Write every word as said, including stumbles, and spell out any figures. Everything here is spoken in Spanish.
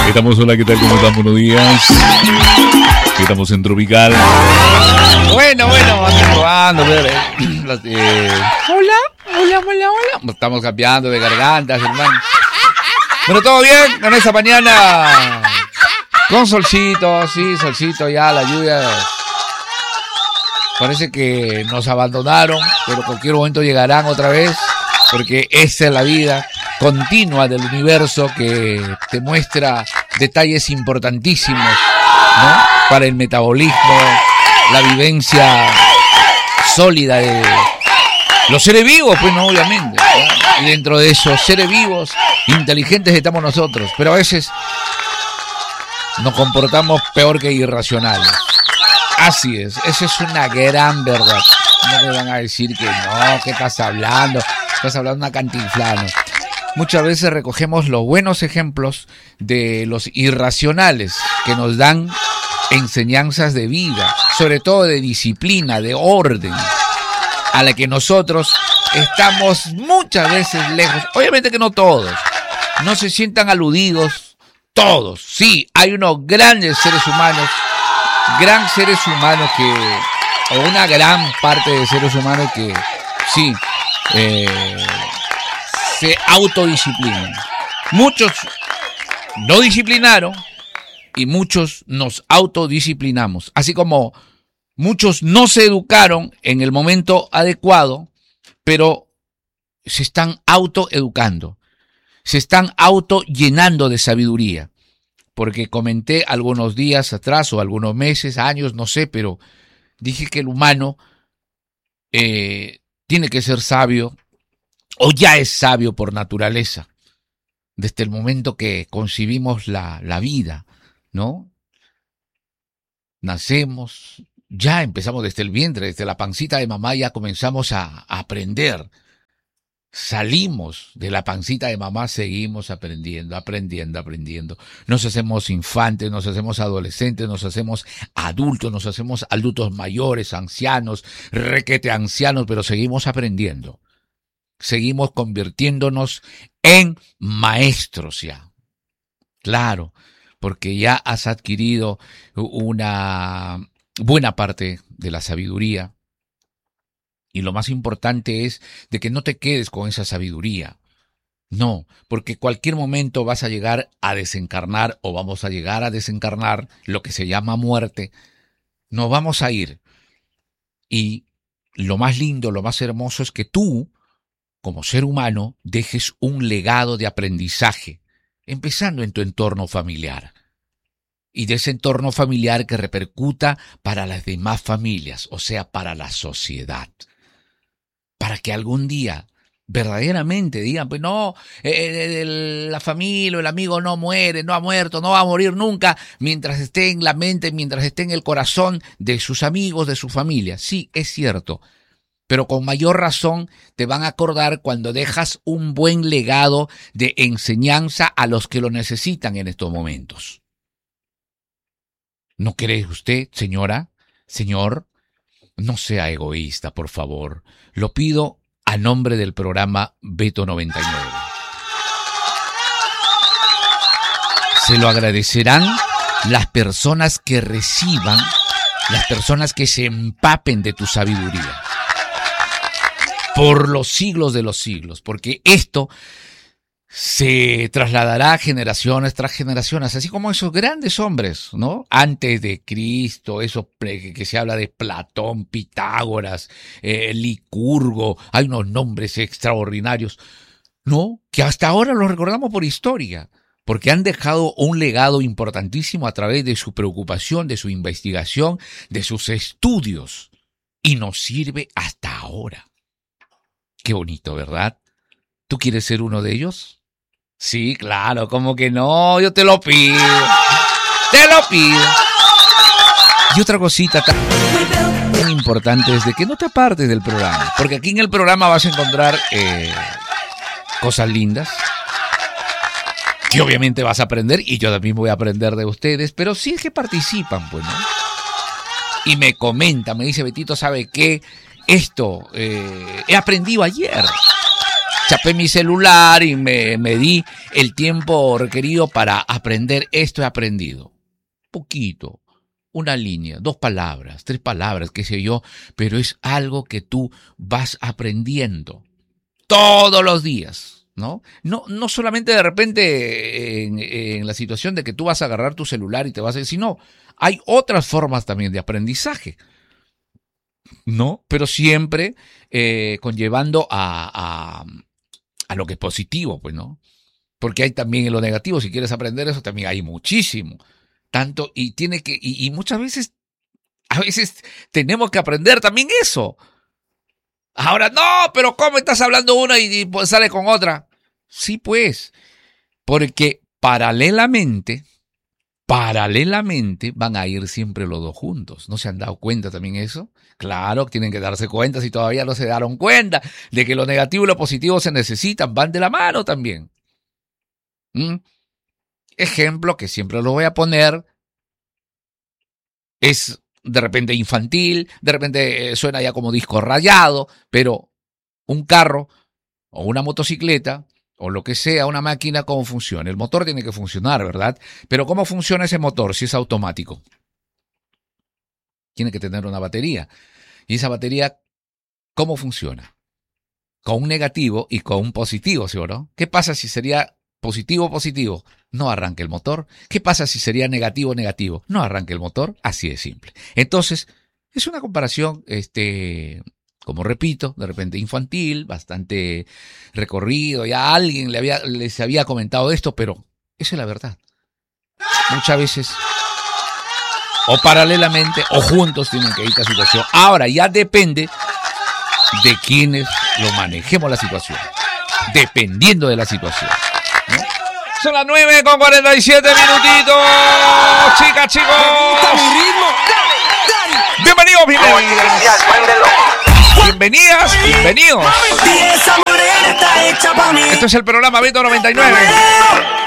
Estamos, hola, ¿qué tal? ¿Cómo están? Buenos días. Estamos en Tropical. Bueno, bueno, vamos probando. Eh, hola, hola, hola, hola. Estamos cambiando de gargantas, hermano. Bueno, ¿todo bien en esta mañana? Con solcito, sí, solcito, ya la lluvia. Parece que nos abandonaron, pero cualquier momento llegarán otra vez, porque esa es la vida continua del universo que te muestra detalles importantísimos, ¿no? Para el metabolismo, la vivencia sólida de los seres vivos, pues no, obviamente, ¿no? Y dentro de esos seres vivos, inteligentes estamos nosotros, pero a veces nos comportamos peor que irracionales. Así es, esa es una gran verdad. No me van a decir que no, ¿qué estás hablando? Estás hablando una cantinflana. Muchas veces recogemos los buenos ejemplos de los irracionales que nos dan enseñanzas de vida, sobre todo de disciplina, de orden, a la que nosotros estamos muchas veces lejos. Obviamente que no todos, no se sientan aludidos todos. Sí, hay unos grandes seres humanos, gran seres humanos que, o una gran parte de seres humanos que sí, eh, se autodisciplinan. Muchos no disciplinaron y muchos nos autodisciplinamos. Así como muchos no se educaron en el momento adecuado, pero se están autoeducando, se están autollenando de sabiduría. Porque comenté algunos días atrás o algunos meses, años, no sé, pero dije que el humano eh, tiene que ser sabio, o ya es sabio por naturaleza, desde el momento que concibimos la, la vida, ¿no? Nacemos, ya empezamos desde el vientre, desde la pancita de mamá ya comenzamos a, a aprender. Salimos de la pancita de mamá, seguimos aprendiendo, aprendiendo, aprendiendo. Nos hacemos infantes, nos hacemos adolescentes, nos hacemos adultos, nos hacemos adultos mayores, ancianos, requete ancianos, pero seguimos aprendiendo. Seguimos convirtiéndonos en maestros ya. Claro, porque ya has adquirido una buena parte de la sabiduría. Y lo más importante es de que no te quedes con esa sabiduría. No, porque cualquier momento vas a llegar a desencarnar o vamos a llegar a desencarnar, lo que se llama muerte. Nos vamos a ir. Y lo más lindo, lo más hermoso es que tú, como ser humano, dejes un legado de aprendizaje, empezando en tu entorno familiar. Y de ese entorno familiar que repercuta para las demás familias, o sea, para la sociedad. Para que algún día verdaderamente digan, pues no, eh, el, la familia o el amigo no muere, no ha muerto, no va a morir nunca, mientras esté en la mente, mientras esté en el corazón de sus amigos, de su familia. Sí, es cierto. Pero con mayor razón te van a acordar cuando dejas un buen legado de enseñanza a los que lo necesitan en estos momentos. ¿No cree usted, señora, señor? No sea egoísta, por favor. Lo pido a nombre del programa Beto noventa y nueve. Se lo agradecerán las personas que reciban, las personas que se empapen de tu sabiduría. Por los siglos de los siglos, porque esto se trasladará generaciones tras generaciones, así como esos grandes hombres, ¿no? Antes de Cristo, eso que se habla de Platón, Pitágoras, eh, Licurgo, hay unos nombres extraordinarios, ¿no? Que hasta ahora los recordamos por historia, porque han dejado un legado importantísimo a través de su preocupación, de su investigación, de sus estudios, y nos sirve hasta ahora. Qué bonito, ¿verdad? ¿Tú quieres ser uno de ellos? Sí, claro, ¿cómo que no? Yo te lo pido. Te lo pido. Y otra cosita tan importante es de que no te apartes del programa. Porque aquí en el programa vas a encontrar eh, cosas lindas. Que obviamente vas a aprender. Y yo también voy a aprender de ustedes. Pero sí es que participan, pues, ¿no? Y me comenta, me dice, Betito, ¿sabe qué? Esto eh, he aprendido ayer. chapé mi celular y me, me di el tiempo requerido para aprender esto he aprendido. Poquito, una línea, dos palabras, tres palabras, qué sé yo, pero es algo que tú vas aprendiendo todos los días, ¿no? No, no solamente de repente en, en la situación de que tú vas a agarrar tu celular y te vas a decir, sino hay otras formas también de aprendizaje, ¿no? Pero siempre eh, conllevando a, a, a lo que es positivo, pues, ¿no? Porque hay también en lo negativo, si quieres aprender eso, también hay muchísimo. Tanto, y tiene que, y, y muchas veces, a veces tenemos que aprender también eso. Ahora, no, pero ¿cómo estás hablando una y, y pues sale con otra? Sí, pues, porque paralelamente, paralelamente van a ir siempre los dos juntos. ¿No se han dado cuenta también eso? Claro, tienen que darse cuenta si todavía no se dieron cuenta de que lo negativo y lo positivo se necesitan, van de la mano también. ¿Mm? Ejemplo que siempre lo voy a poner es de repente infantil, de repente suena ya como disco rayado, pero un carro o una motocicleta o lo que sea, una máquina, ¿cómo funciona? El motor tiene que funcionar, ¿verdad? Pero ¿cómo funciona ese motor si es automático? Tiene que tener una batería. Y esa batería, ¿cómo funciona? Con un negativo y con un positivo, ¿sí o no? ¿Qué pasa si sería positivo, positivo? No arranca el motor. ¿Qué pasa si sería negativo, negativo? No arranca el motor. Así de simple. Entonces, es una comparación, este, como repito, de repente infantil, bastante recorrido. Ya alguien le había, les había comentado esto, pero esa es la verdad. Muchas veces, o paralelamente, o juntos tienen que ir a esta situación. Ahora, ya depende de quienes lo manejemos la situación. Dependiendo de la situación. Son las nueve con cuarenta y siete minutitos. Chicas, chicos. Bienvenidos, bienvenidas. Bienvenidas, bienvenidos. Esto es el programa Beto noventa y nueve.